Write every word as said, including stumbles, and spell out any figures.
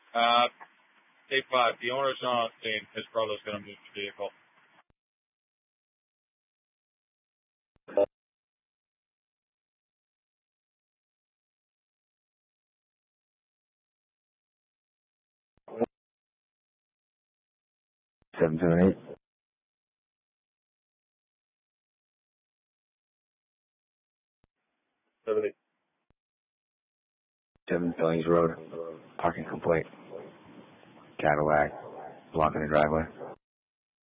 Uh, eight five. The owner's not on scene. His brother's going to move the vehicle. seven seven eight. seven eight. seven Billings Road. Parking complaint. Cadillac. Blocking the driveway.